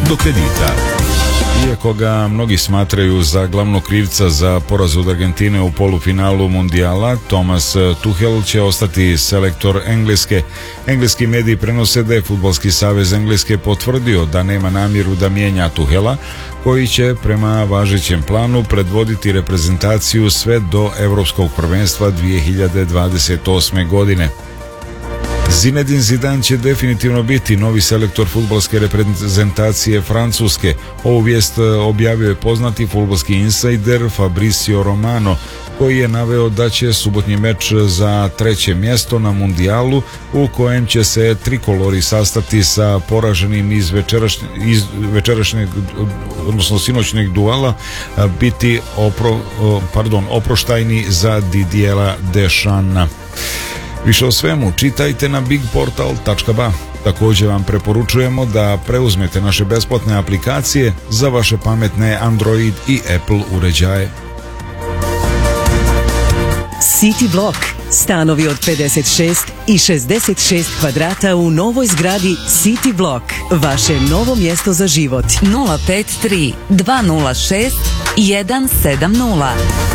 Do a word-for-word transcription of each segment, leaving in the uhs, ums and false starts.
do kredita. Iako ga mnogi smatraju za glavnog krivca za poraz od Argentine u polufinalu mundijala, Thomas Tuchel će ostati selektor Engleske. Engleski mediji prenose da je Fudbalski savez Engleske potvrdio da nema namjeru da mijenja Tuchela, koji će prema važećem planu predvoditi reprezentaciju sve do Evropskog prvenstva dvije hiljade dvadeset osme. godine. Zinedine Zidane će definitivno biti novi selektor fudbalske reprezentacije Francuske. Ovu vijest objavio je poznati fudbalski insajder Fabrizio Romano, koji je naveo da će subotnji meč za treće mjesto na mundijalu, u kojem će se trikolori sastati sa poraženim iz, večerašnje, iz večerašnjeg, odnosno sinoćnjeg duala, biti opro, pardon, oproštajni za Didiera Deschamps. Više o svemu čitajte na big portal tačka ba. Također vam preporučujemo da preuzmete naše besplatne aplikacije za vaše pametne Android i Apple uređaje. City Block. Stanovi od pedeset šest i šezdeset šest kvadrata u novoj zgradi City Block. Vaše novo mjesto za život. nula pet tri dva nula šest jedan sedam nula.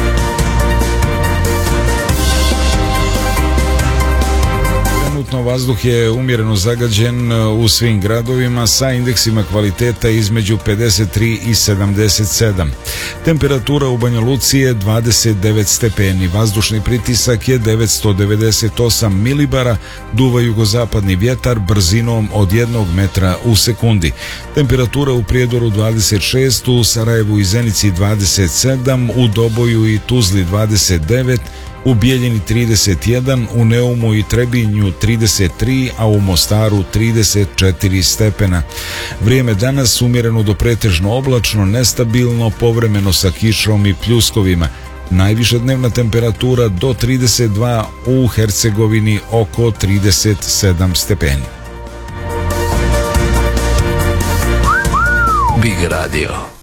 Vazduh je umjereno zagađen u svim gradovima sa indeksima kvaliteta između pedeset tri i sedamdeset sedam. Temperatura u Banja Luci je dvadeset devet stepeni, vazdušni pritisak je devetsto devedeset osam milibara, duva jugozapadni vjetar brzinom od jednog metra u sekundi. Temperatura u Prijedoru dvadeset šest, u Sarajevu i Zenici dvadeset sedam, u Doboju i Tuzli dvadeset devet, u Bijeljini trideset jedan, u Neumu i Trebinju trideset tri, a u Mostaru trideset četiri stepena. Vrijeme danas umjereno do pretežno oblačno, nestabilno, povremeno sa kišom i pljuskovima. Najviša dnevna temperatura do trideset dva, u Hercegovini oko trideset sedam stepeni. Big Radio.